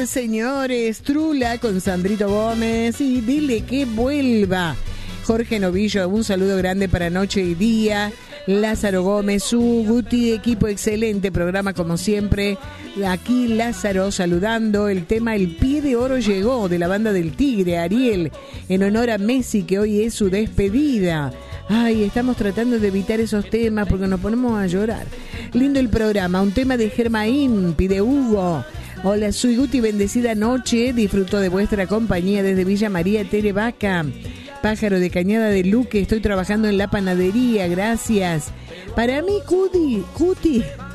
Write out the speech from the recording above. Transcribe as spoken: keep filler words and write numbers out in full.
señores. Trula con Sandrito Gómez y dile que vuelva. Jorge Novillo, un saludo grande para noche y día. Lázaro Gómez, su Guti, equipo excelente, programa como siempre. Aquí Lázaro saludando. El tema El Pie de Oro llegó de la banda del Tigre, Ariel, en honor a Messi, que hoy es su despedida. Ay, estamos tratando de evitar esos temas porque nos ponemos a llorar. Lindo el programa, un tema de Germain, pide Hugo. Hola, soy Guti, bendecida noche, disfruto de vuestra compañía desde Villa María, Terevaca. Pájaro de Cañada de Luque, estoy trabajando en la panadería, gracias. Para mí, Cuti, Cuti,